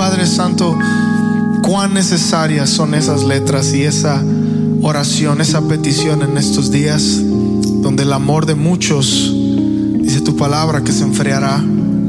Padre Santo, cuán necesarias son esas letras y esa oración, esa petición en estos días donde el amor de muchos, dice tu palabra, que se enfriará.